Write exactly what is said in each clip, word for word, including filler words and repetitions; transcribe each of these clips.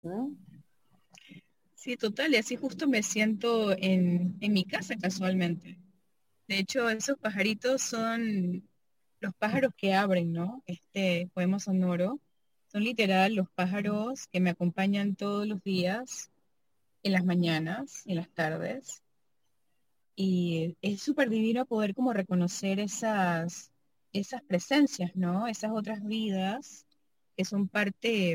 ¿no? Sí, total, y así justo me siento en, en mi casa casualmente. De hecho, esos pajaritos son los pájaros que abren, ¿no? Este poema sonoro. Son literal los pájaros que me acompañan todos los días, en las mañanas, en las tardes. Y es súper divino poder como reconocer esas, esas presencias, ¿no? Esas otras vidas que son parte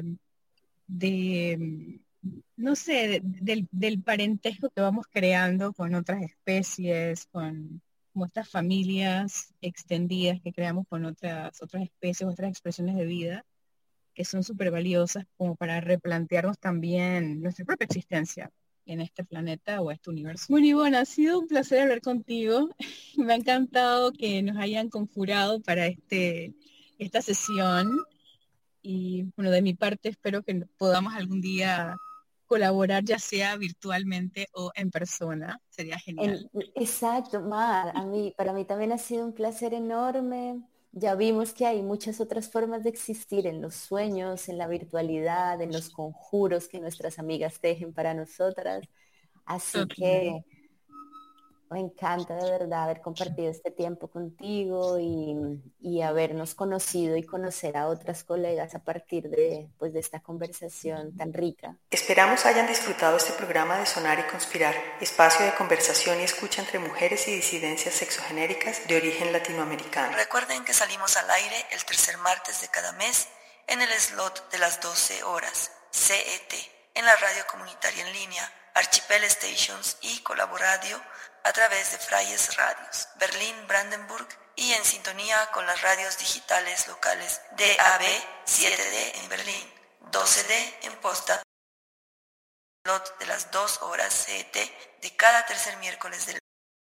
de, no sé, de- del, del parentesco que vamos creando con otras especies, con como estas familias extendidas que creamos con otras, otras especies, otras expresiones de vida, que son súper valiosas como para replantearnos también nuestra propia existencia en este planeta o este universo. Bueno, Ivonne, ha sido un placer hablar contigo. Me ha encantado que nos hayan conjurado para este, esta sesión y bueno, de mi parte espero que podamos algún día colaborar, ya sea virtualmente o en persona. Sería genial. En- exacto, Mar, a mí, para mí también ha sido un placer enorme. Ya vimos que hay muchas otras formas de existir en los sueños, en la virtualidad, en los conjuros que nuestras amigas tejen para nosotras. Así Total. que me encanta de verdad haber compartido este tiempo contigo y, y habernos conocido y conocer a otras colegas a partir de, pues, de esta conversación tan rica. Esperamos hayan disfrutado este programa de Sonar y Conspirar, espacio de conversación y escucha entre mujeres y disidencias sexogenéricas de origen latinoamericano. Recuerden que salimos al aire el tercer martes de cada mes en el slot de las doce horas, C E T, en la radio comunitaria en línea, Archipel Stations y Colaboradio a través de Fraies Radios, Berlín, Brandenburg y en sintonía con las radios digitales locales D A B siete D en Berlín, doce D en Posta, slot de las dos horas C E T de cada tercer miércoles del